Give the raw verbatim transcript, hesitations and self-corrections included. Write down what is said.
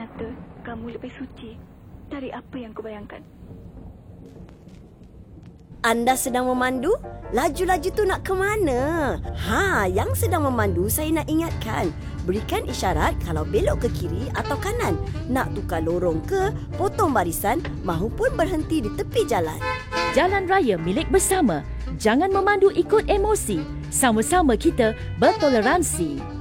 mata, kamu lebih suci dari apa yang kubayangkan. Anda sedang memandu? Laju-laju tu nak ke mana? Ha, yang sedang memandu saya nak ingatkan. Berikan isyarat kalau belok ke kiri atau kanan. Nak tukar lorong ke, potong barisan mahupun berhenti di tepi jalan. Jalan raya milik bersama. Jangan memandu ikut emosi. Sama-sama kita bertoleransi.